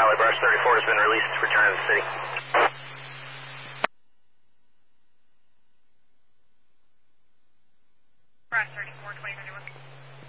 Charlie. Brass 34 has been released to return to the city. Brass 34.